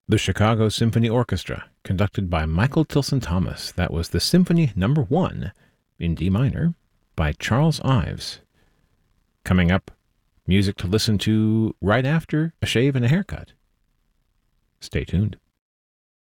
The Chicago Symphony Orchestra, conducted by Michael Tilson Thomas. That was the Symphony No. 1 in D minor by Charles Ives. Coming up, music to listen to right after a shave and a haircut. Stay tuned.